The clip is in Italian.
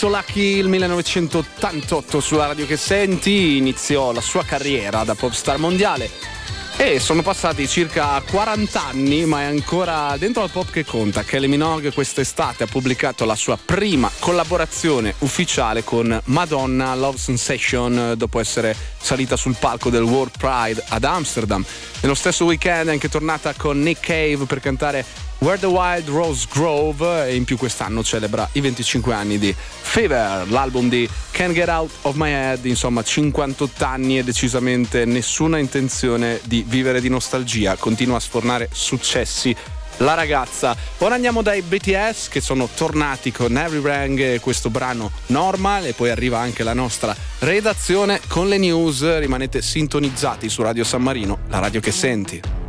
Lucky, il 1988 sulla radio che senti, iniziò la sua carriera da popstar mondiale e sono passati circa 40 anni, ma è ancora dentro al pop che conta. Kylie Minogue quest'estate ha pubblicato la sua prima collaborazione ufficiale con Madonna, Love Sensation, dopo essere salita sul palco del World Pride ad Amsterdam. Nello stesso weekend è anche tornata con Nick Cave per cantare Where the Wild Rose Grove, e in più quest'anno celebra i 25 anni di Fever, l'album di Can't Get Out of My Head. Insomma, 58 anni e decisamente nessuna intenzione di vivere di nostalgia, continua a sfornare successi la ragazza. Ora andiamo dai BTS, che sono tornati con Every Rang e questo brano Normal, e poi arriva anche la nostra redazione con le news. Rimanete sintonizzati su Radio San Marino, la radio che senti.